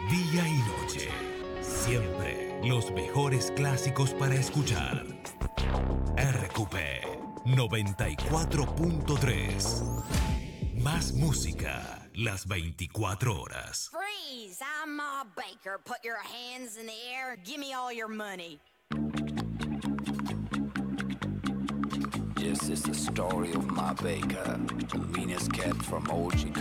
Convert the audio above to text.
Día y noche. Siempre los mejores clásicos para escuchar. RQP 94.3. Más música las 24 horas. Freeze! I'm Ma Baker. Put your hands in the air. Give me all your money. This is the story of Ma Baker, the meanest cat from old Chicago.